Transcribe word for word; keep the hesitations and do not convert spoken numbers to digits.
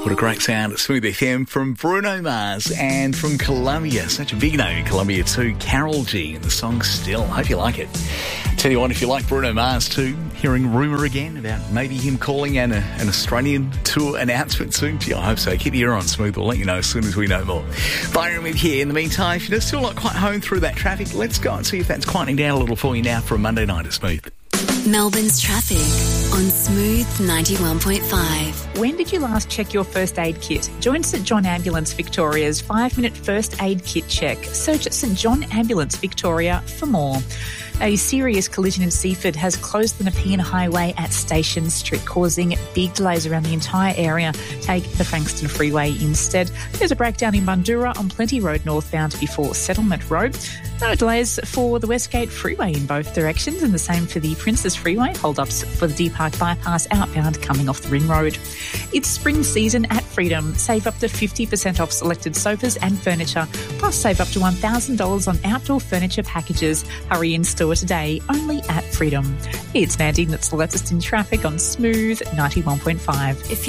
What a great sound at Smooth F M from Bruno Mars and from Colombia. Such a big name in Colombia too. Carol G and the song Still. Hope you like it. Tell you what, if you like Bruno Mars too, hearing rumour again about maybe him calling an, an Australian tour announcement soon. Gee, I hope so. Keep your ear on Smooth. We'll let you know as soon as we know more. Byron with here. In the meantime, if you're still not quite home through that traffic, let's go and see if that's quieting down a little for you now for a Monday night at Smooth. Melbourne's traffic on Smooth ninety-one point five. When did you last check your first aid kit? Join St John Ambulance Victoria's five-minute first aid kit check. Search St John Ambulance Victoria for more. A serious collision in Seaford has closed the Nepean Highway at Station Street, causing big delays around the entire area. Take the Frankston Freeway instead. There's a breakdown in Bundoora on Plenty Road northbound before Settlement Road. No delays for the Westgate Freeway in both directions, and the same for the Princess Freeway. Hold-ups for the Deer Park Bypass outbound coming off the Ring Road. It's spring season at Freedom. Save up to fifty percent off selected sofas and furniture, plus save up to one thousand dollars on outdoor furniture packages. Hurry in store today, only at Freedom. It's Mandy, that's the latest in traffic on Smooth ninety-one point five. If